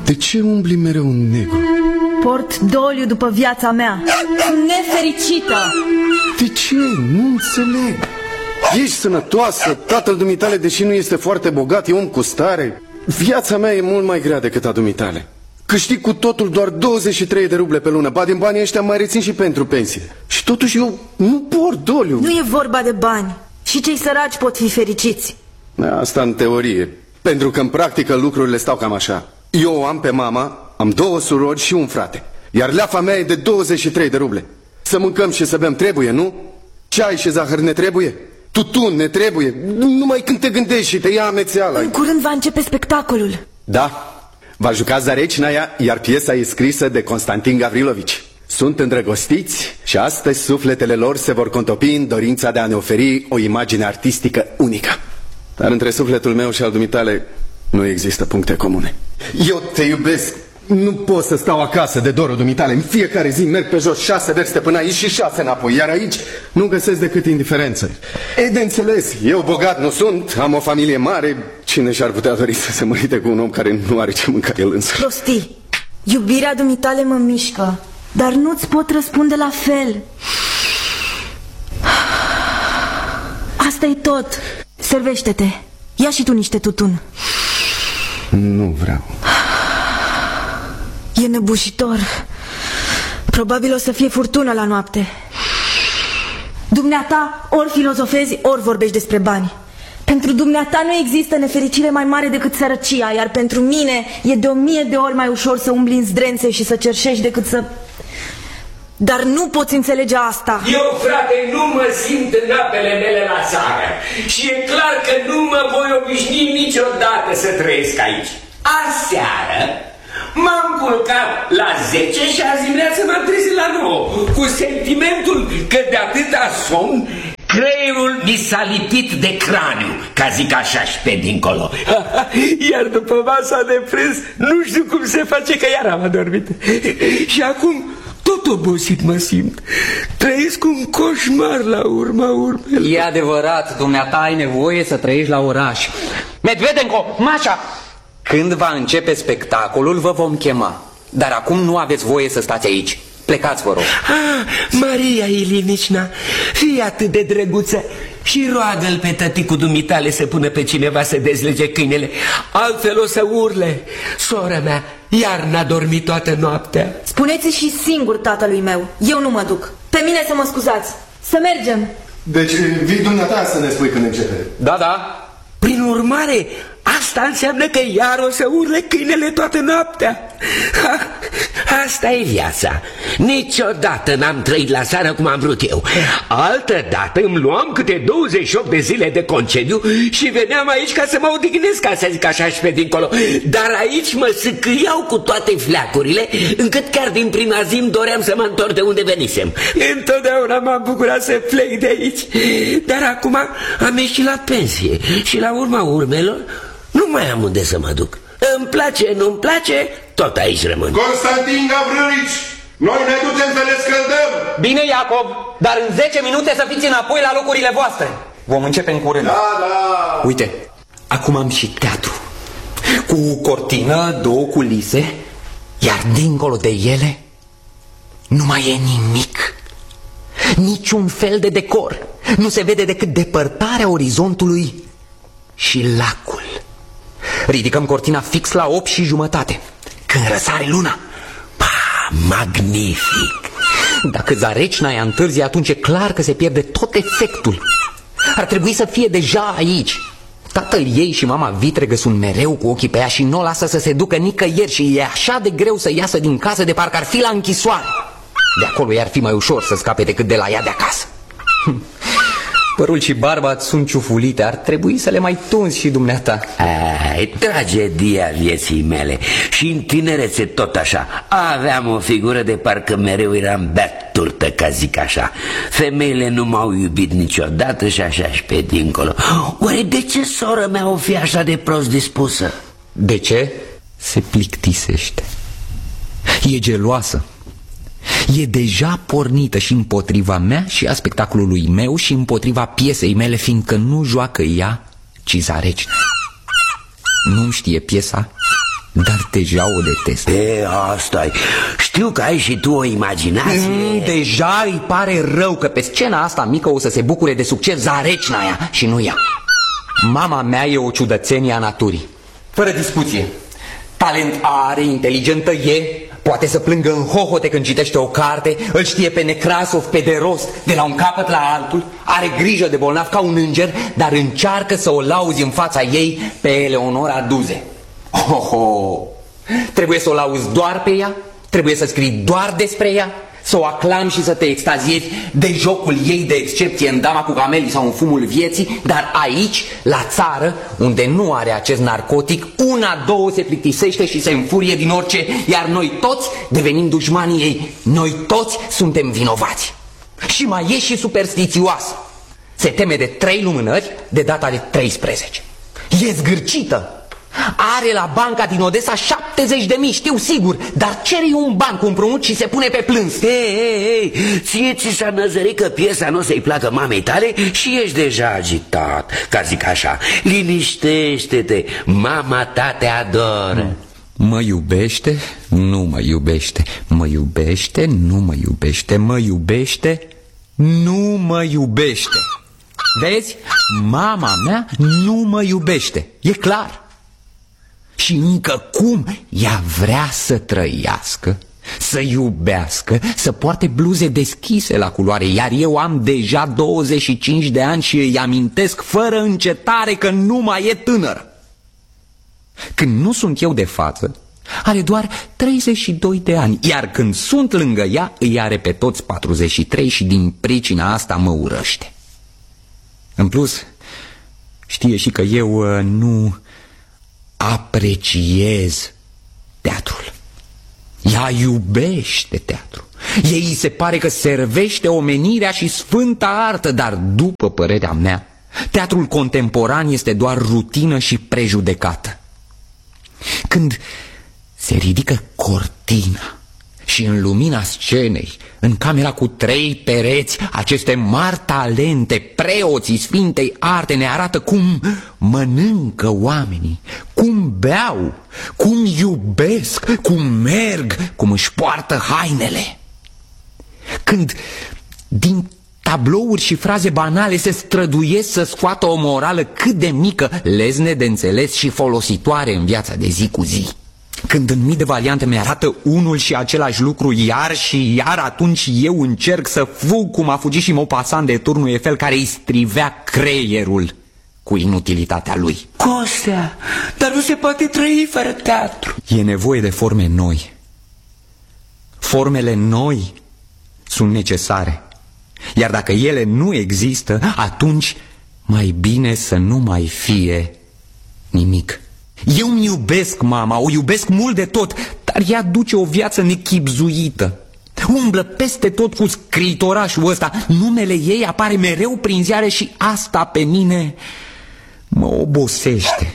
De ce umbli mereu în negru? Port doliu după viața mea. Sunt nefericită. De ce? Nu înțeleg. Ești sănătoasă, tatăl dumitale, deși nu este foarte bogat, e om cu stare. Viața mea e mult mai grea decât a dumitale. Câștig cu totul doar 23 de ruble pe lună. Ba din banii ăștia mai rețin și pentru pensie. Și totuși eu nu port doliu. Nu e vorba de bani. Și cei săraci pot fi fericiți. Asta în teorie. Pentru că în practică lucrurile stau cam așa. Eu o am pe mama, am 2 surori și un frate. Iar leafa mea e de 23 de ruble. Să mâncăm și să bem trebuie, nu? Ceai și zahăr ne trebuie? Tutun ne trebuie? Numai când te gândești și te ia amețeala. În curând va începe spectacolul. Da, va juca Zarecinaia, iar piesa e scrisă de Constantin Gavrilovici. Sunt îndrăgostiți și astăzi sufletele lor se vor contopi în dorința de a ne oferi o imagine artistică unică. Dar între sufletul meu și al dumitale nu există puncte comune. Eu te iubesc. Nu pot să stau acasă de dorul dumitale. În fiecare zi merg pe jos 6 verste până aici și 6 înapoi. Iar aici nu găsesc decât indiferență. E de înțeles, eu bogat nu sunt, am o familie mare. Cine și-ar putea dori să se mărite cu un om care nu are ce mânca el însuși? Prostii. Iubirea dumitale mă mișcă, dar nu-ți pot răspunde la fel. Asta e tot. Servește-te. Ia și tu niște tutun. Nu vreau. E nebușitor. Probabil o să fie furtună la noapte. Dumneata ori filozofezi, ori vorbești despre bani. Pentru dumneata nu există nefericire mai mare decât sărăcia. Iar pentru mine e de 1000 de ori mai ușor să umbli în zdrențe și să cerșești decât să... Dar nu poți înțelege asta. Eu, frate, nu mă simt în apele mele la țară. Și e clar că nu mă voi obișnui niciodată să trăiesc aici. Aseară m-am culcat la 10 și azi dimineață m-am trezit la 9, cu sentimentul că de atâta somn creierul mi s-a lipit de craniu, ca zic așa și pe dincolo. Iar după masa de prânz nu știu cum se face că iar am adormit. Și acum tot obosit mă simt. Trăiesc un coșmar la urma urmelor. E adevărat, dumneata ai nevoie să trăiești la oraș. Medvedenko, Mașa! Când va începe spectacolul, vă vom chema. Dar acum nu aveți voie să stați aici. Plecați, vă rog. Maria Ilinicna, fii atât de drăguță și roagă-l pe tăticul dumitale să pună pe cineva să dezlege câinele. Altfel o să urle. Sora mea iar n-a dormit toată noaptea. Spuneți și singur tatălui meu. Eu nu mă duc. Pe mine să mă scuzați. Să mergem. Deci vii dumneata să ne spui când începe. Da, da. Prin urmare, asta înseamnă că iar o să urle câinele toată noaptea. Asta e viața. Niciodată n-am trăit la țară cum am vrut eu. Altădată îmi luam câte 28 de zile de concediu și veneam aici ca să mă odihnesc, ca să zic așa și pe dincolo. Dar aici mă sâcâiau cu toate fleacurile, încât chiar din prima zi îmi doream să mă întorc de unde venisem. Întotdeauna m-am bucurat să plec de aici. Dar acum am ieșit la pensie și la urma urmelor nu mai am unde să mă duc. Îmi place, nu-mi place, tot aici rămân. Constantin Gavrilovici, noi ne ducem să le scăldăm. Bine, Iacob, dar în 10 minute să fiți înapoi la locurile voastre. Vom începe în curând. Da, da. Uite, acum am și teatru, cu cortină, 2 culise, iar dincolo de ele nu mai e nimic. Niciun fel de decor. Nu se vede decât depărtarea orizontului și lacul. Ridicăm cortina fix la 8:30. Când răsare luna, magnific! Dacă Zarecinaia întârzie, atunci e clar că se pierde tot efectul. Ar trebui să fie deja aici. Tatăl ei și mama vitregă sunt mereu cu ochii pe ea și nu o lasă să se ducă nicăieri și e așa de greu să iasă din casă de parcă ar fi la închisoare. De acolo i-ar fi mai ușor să scape decât de la ea de acasă. Părul și barba sunt ciufulite, ar trebui să le mai tunzi și dumneata. Tragedia vieții mele. Și în tinerețe tot așa. Aveam o figură de parcă mereu eram beat turtă, ca zic așa. Femeile nu m-au iubit niciodată și așa și pe dincolo. Oare de ce sora mea o fi așa de prost dispusă? De ce? Se plictisește. E geloasă. E deja pornită și împotriva mea și a spectacolului meu și împotriva piesei mele, fiindcă nu joacă ea, ci Zarecinaia. Nu-mi știe piesa dar deja o detest. Asta-i. Știu că ai și tu o imaginație. Deja îi pare rău că pe scena asta mică o să se bucure de succes Zarecnaia și nu ea. Mama mea e o ciudățenie a naturii, fără discuție. Talent are, inteligentă e, poate să plângă în hohote când citește o carte, îl știe pe Necrasov pe de rost, de la un capăt la altul, are grijă de bolnav ca un înger, dar încearcă să o lauzi în fața ei pe Eleonora Duze. Trebuie să o lauzi doar pe ea, trebuie să scrii doar despre ea, să o aclami și să te extaziezi de jocul ei de excepție în Dama cu camelii sau în Fumul vieții, dar aici, la țară, unde nu are acest narcotic, una-două se plictisește și se înfurie din orice, iar noi toți devenim dușmanii ei. Noi toți suntem vinovați. Și mai e și superstițioasă. Se teme de 3 lumânări de data de 13. E zgârcită. Are la banca din Odessa 70.000, știu sigur, dar cere un ban cu împrumut și se pune pe plâns. Ei, ție ți s-a năzărit că piesa nu o să-i placă mamei tale și ești deja agitat, ca zic așa. Liniștește-te, mama ta te adoră. Mă iubește, nu mă iubește. Mă iubește, nu mă iubește. Mă iubește, nu mă iubește. Vezi? Mama mea nu mă iubește, e clar. Și încă cum ea vrea să trăiască, să iubească, să poarte bluze deschise la culoare, iar eu am deja 25 de ani și îi amintesc fără încetare că nu mai e tânără. Când nu sunt eu de față, are doar 32 de ani, iar când sunt lângă ea, îi are pe toți 43 și din pricina asta mă urăște. În plus, știe și că eu nu apreciez teatrul. Ea iubește teatru. Ei se pare că servește omenirea și sfânta artă, dar după părerea mea, teatrul contemporan este doar rutină și prejudecată. Când se ridică cortina și în lumina scenei, în camera cu 3 pereți, aceste mari talente, preoții Sfintei Arte ne arată cum mănâncă oamenii, cum beau, cum iubesc, cum merg, cum își poartă hainele. Când din tablouri și fraze banale se străduiesc să scoată o morală cât de mică, lezne de înțeles și folositoare în viața de zi cu zi. Când în mii de variante mi-arată unul și același lucru iar și iar, atunci eu încerc să fug cum a fugit și Maupassant de turnul Eiffel, care îi strivea creierul cu inutilitatea lui. Costea, dar nu se poate trăi fără teatru. E nevoie de forme noi. Formele noi sunt necesare. Iar dacă ele nu există, atunci mai bine să nu mai fie nimic. Eu îmi iubesc mama, o iubesc mult de tot, dar ea duce o viață nechibzuită. Umblă peste tot cu scriitorașul ăsta, numele ei apare mereu prin ziare și asta pe mine mă obosește.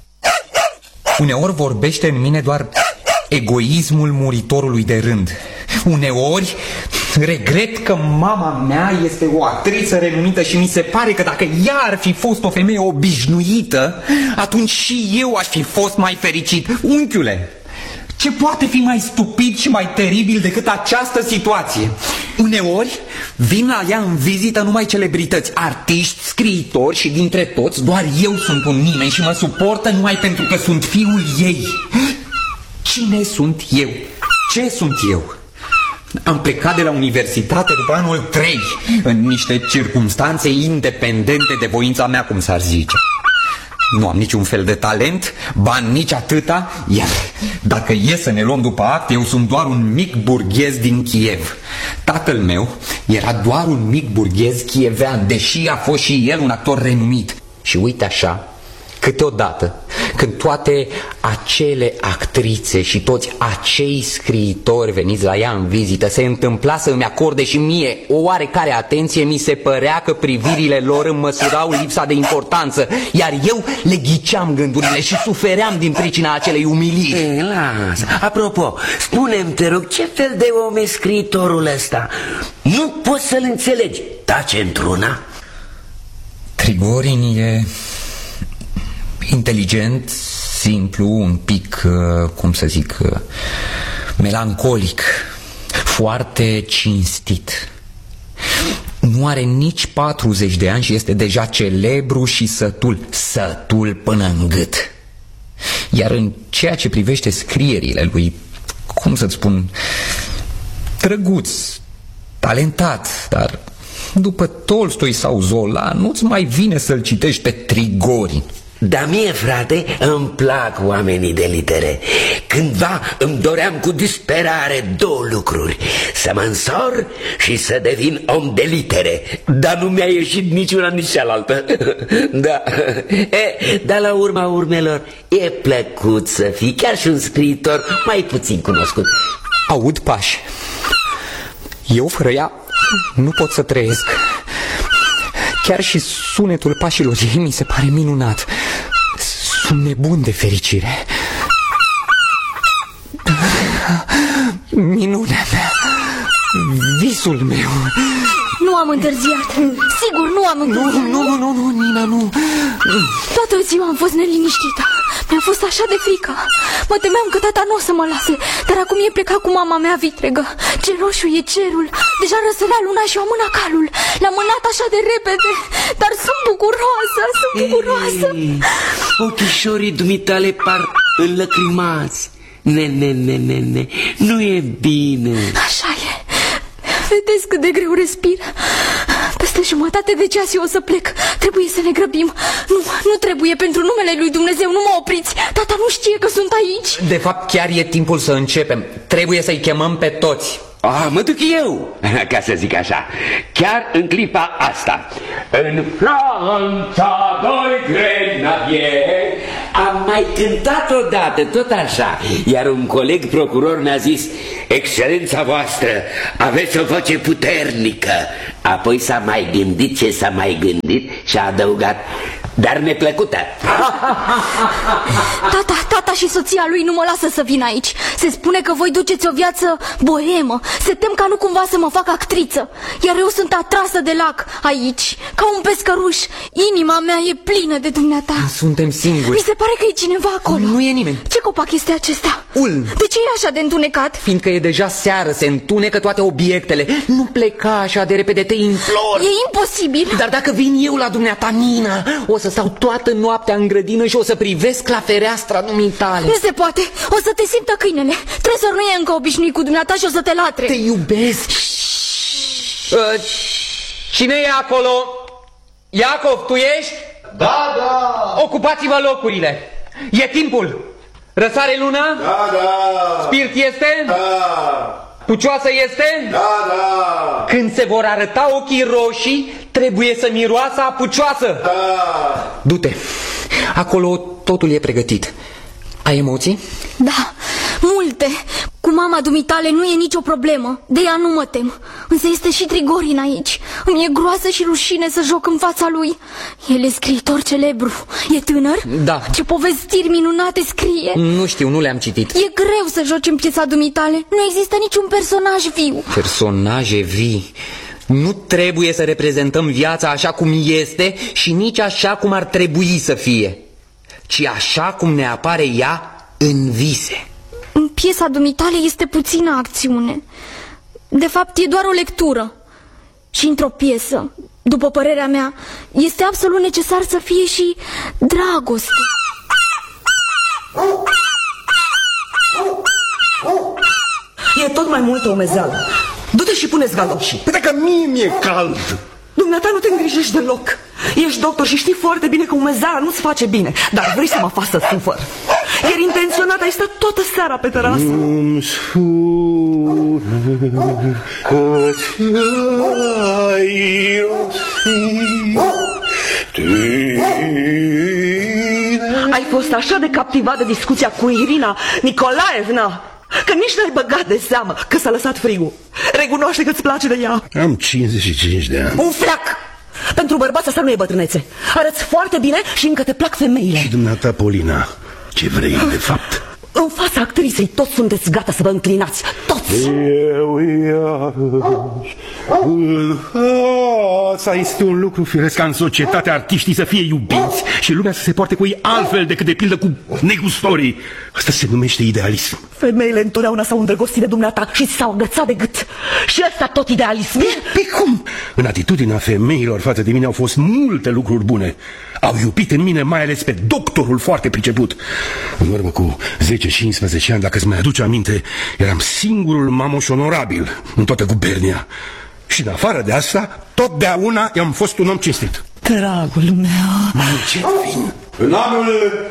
Uneori vorbește în mine doar egoismul muritorului de rând. Uneori regret că mama mea este o actriță renumită și mi se pare că dacă ea ar fi fost o femeie obișnuită, atunci și eu aș fi fost mai fericit. Unchiule, ce poate fi mai stupid și mai teribil decât această situație? Uneori vin la ea în vizită numai celebrități, artiști, scriitori și dintre toți doar eu sunt un nimeni și mă suportă numai pentru că sunt fiul ei. Cine sunt eu? Ce sunt eu? Am plecat de la universitate după anul 3, în niște circumstanțe independente de voința mea, cum s-ar zice. Nu am niciun fel de talent, bani nici atâta, iar dacă e să ne luăm după act, eu sunt doar un mic burghez din Kiev. Tatăl meu era doar un mic burghez chievean, deși a fost și el un actor renumit. Și uite așa, câteodată, când toate acele actrițe și toți acei scriitori veniți la ea în vizită se întâmpla să îmi acorde și mie o oarecare atenție, mi se părea că privirile lor îmi măsurau lipsa de importanță, iar eu le ghiceam gândurile și sufeream din pricina acelei umiliri. Lasă, apropo, spune-mi, te rog, ce fel de om e scriitorul ăsta? Nu poți să-l înțelegi. Tace într-una. Trigorin e inteligent, simplu, un pic, cum să zic, melancolic, foarte cinstit. Nu are nici 40 de ani și este deja celebru și sătul până în gât. Iar în ceea ce privește scrierile lui, cum să-ți spun, drăguț, talentat, dar după Tolstoi sau Zola nu-ți mai vine să-l citești pe Trigorin. Dar mie, frate, îmi plac oamenii de litere. Cândva îmi doream cu disperare două lucruri: să mă însor și să devin om de litere. Dar nu mi-a ieșit niciuna, nici cealaltă. Da. Dar la urma urmelor e plăcut să fii chiar și un scriitor mai puțin cunoscut. Aud pași. Eu fără ea nu pot să trăiesc. Chiar și sunetul pașilor ei mi se pare minunat. Sunt nebun de fericire. Minunea mea, visul meu. Nu am întârziat. Sigur, nu am întârziat. Nu, Nina, nu. Toată ziua am fost neliniștită. Mi-a fost așa de frică. Mă temeam că tata nu o să mă lase. Dar acum e plecat cu mama mea vitregă. Ce roșu e cerul. Deja răsărea luna și o mână calul. L-am mânat așa de repede. Dar sunt bucuroasă, Ochișorii dumitale par înlăcrimați. Ne, nu e bine. Așa e. Vedeți cât de greu respir. Peste jumătate de ceas eu o să plec. Trebuie să ne grăbim. Nu trebuie, pentru numele lui Dumnezeu, nu mă opriți. Tata nu știe că sunt aici. De fapt, chiar e timpul să începem. Trebuie să-i chemăm pe toți. Mă duc eu, ca să zic așa, chiar în clipa asta. În Franța, doi grenadieri. Am mai cântat odată, tot așa. Iar un coleg procuror mi-a zis: Excelența voastră, aveți o voce puternică. Apoi s-a mai gândit ce s-a mai gândit și a adăugat: dar neplăcută. Tata și soția lui nu mă lasă să vin aici. Se spune că voi duceți o viață boemă. Se tem ca nu cumva să mă fac actriță. Iar eu sunt atrasă de lac aici, ca un pescăruș. Inima mea e plină de dumneata. Suntem singuri. Mi se pare că e cineva acolo. Nu e nimeni. Ce copac este acesta? Ulm. De ce e așa de întunecat? Fiindcă e deja seară, se întunecă toate obiectele. Nu pleca așa de repede, te implor. E imposibil. Dar dacă vin eu la dumneata, Nina, o să stau toată noaptea în grădină și o să privesc la fereastra dumitale. Nu se poate, o să te simtă câinele. Tresor nu e încă obișnuit cu dumneata și o să te latre. Te iubesc. Cine e acolo? Iacov, tu ești? Da. Ocupați-vă locurile. E timpul. Răsare luna? Da. Spirit este? Da. Pucioasă este? Da. Când se vor arăta ochii roșii, trebuie să miroasă a pucioasă. Da. Du-te. Acolo totul e pregătit. Ai emoții? Da, multe. Cu mama dumitale nu e nicio problemă. De ea nu mă tem. Însă este și Trigorin aici. Îmi e groasă și rușine să joc în fața lui. El e scriitor celebru. E tânăr? Da. Ce povestiri minunate scrie. Nu știu, nu le-am citit. E greu să joci în piesa dumitale. Nu există niciun personaj viu. Personaje vii. Nu trebuie să reprezentăm viața așa cum este și nici așa cum ar trebui să fie, ci așa cum ne apare ea în vise. În piesa dumitale este puțină acțiune. De fapt, e doar o lectură. Și într-o piesă, după părerea mea, este absolut necesar să fie și dragoste. E tot mai multă umezeală. Du-te și pune-ți galoșii. Păi dacă mie mi-e cald. Dumneata nu te îngrijești deloc. Ești doctor și știi foarte bine că umezeala nu-ți face bine. Dar vrei să mă faci să sufăr. Iar intenționat ai stat toată seara pe terasă. Nu-mi spune că ți-ai rosit. Ai fost așa de captivat de discuția cu Irina Nicolaevna că nici n-ai băgat de seamă că s-a lăsat frigul. Recunoaște că îți place de ea. Am 55 de ani. Un fleac! Pentru bărbați asta nu e bătrânețe. Arăți foarte bine și încă te plac femeile. Și dumneata, Polina, ce vrei de fapt? În fața actriței toți sunteți gata să vă înclinați. Toți! Eu iarăși asta este un lucru firesc ca în societate artiștii să fie iubiți și lumea să se poarte cu ei altfel decât de pildă cu negustorii. Asta se numește idealism. Femeile întotdeauna s-au îndrăgostit de dumneata și s-au agățat de gât. Și ăsta tot idealism. Pe cum? În atitudinea femeilor față de mine au fost multe lucruri bune. Au iubit în mine mai ales pe doctorul foarte priceput. În urmă cu 10-15 ani, dacă îți mai aduce aminte, eram singurul mamoș onorabil în toată gubernia. Și în afară de asta, totdeauna i-am fost un om cinstit. Dragul meu. Mai încet vin. În anul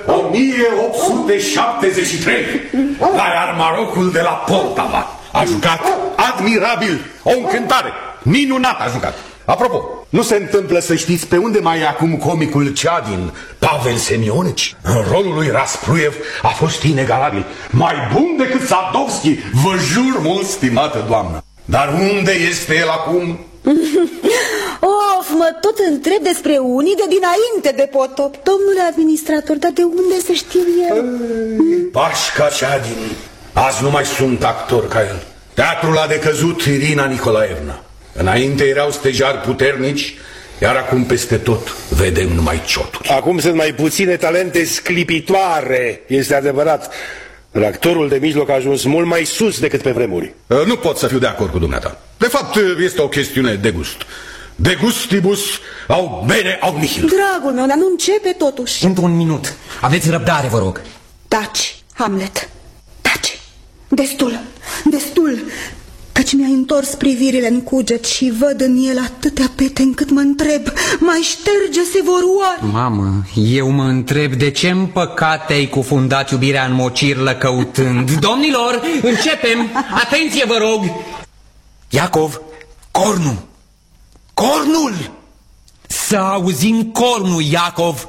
1873, la Armarocul de la Poltava, a jucat admirabil, o încântare, minunat a jucat. Apropo, nu se întâmplă să știți pe unde mai e acum comicul Ceadin, Pavel Semionici? În rolul lui Raspluiev a fost inegalabil, mai bun decât Sadovski, vă jur mult, stimată doamnă. Dar unde este el acum? Of, mă tot întreb despre unii de dinainte de potop. Domnule administrator, dar de unde să știu eu? Pașca Ceadin. Azi nu mai sunt actor ca el. Teatrul a decăzut Irina Nicolaevna. Înainte erau stejari puternici, iar acum peste tot vedem numai cioturi. Acum sunt mai puține talente sclipitoare, este adevărat. Actorul de mijloc a ajuns mult mai sus decât pe vremuri. Nu pot să fiu de acord cu dumneata. De fapt, este o chestiune de gust. De gustibus au bene au nihil. Dragul meu, dar nu începe totuși. Încă un minut. Aveți răbdare, vă rog. Taci, Hamlet, taci. Destul, destul. Căci mi-ai întors privirile în cuget și văd în el atâtea pete încât mă întreb, mai șterge-se vor oare? Mamă, eu mă întreb de ce în păcate ai cufundat iubirea în mocirlă căutând. Domnilor, începem! Atenție, vă rog! Iacov, cornul! Cornul! Să auzim cornul, Iacov!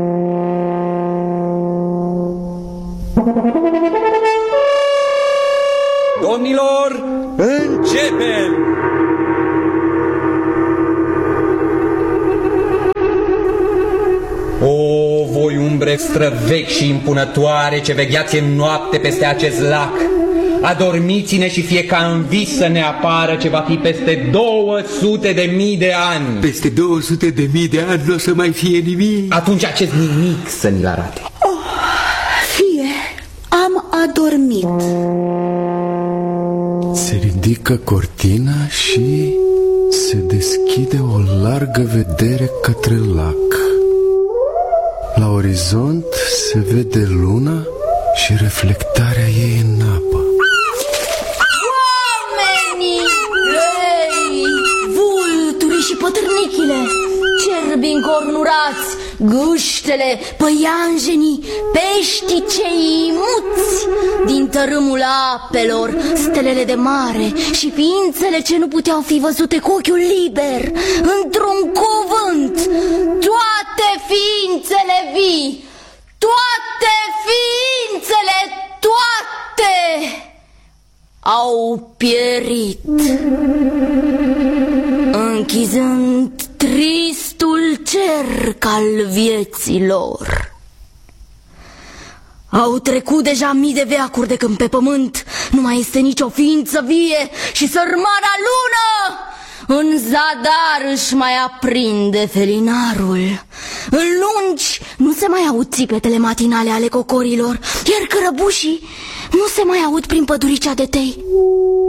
Domnilor, începem! O, voi umbre străvechi și impunătoare ce vegheați în noapte peste acest lac, adormiți-ne și fie ca în vis să ne apară ce va fi peste 200.000 de ani. Peste 200.000 de ani nu o să mai fie nimic. Atunci acest nimic să ni-l arate. Fie, am adormit. Se ridică cortina și se deschide o largă vedere către lac. La orizont se vede luna și reflectarea ei în apă. Oamenii, lei, vulturii și pătrnichile, cerbii încornurați, gâștele, păianjenii, peștii cei muți, din tărâmul apelor, stelele de mare și ființele ce nu puteau fi văzute cu ochiul liber, într-un cuvânt, toate ființele vii, toate ființele, toate au pierit, închizând tristul cerc al vieții lor. Au trecut deja mii de veacuri de când pe pământ nu mai este nicio ființă vie și sărmana lună în zadar își mai aprinde felinarul. În lungi nu se mai aud țipetele matinale ale cocorilor, iar cărăbușii nu se mai aud prin păduricea de tei.